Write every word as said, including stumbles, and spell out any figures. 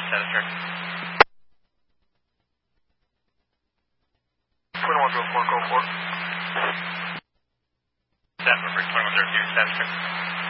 status check. twenty-one zero four, go for it. Staff number twenty-one zero two, status check.